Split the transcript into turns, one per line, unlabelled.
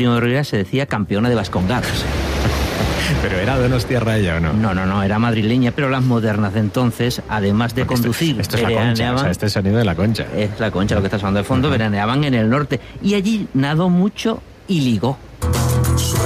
Rivera se decía campeona de Vascongados.
¿Pero era donostiarra ella o no?
No, era madrileña, pero las modernas de entonces, además de conducir,
esto es la Concha, o sea, este sonido de la Concha.
Es la Concha lo que está sonando de fondo, veraneaban en el norte. Y allí nadó mucho y ligó.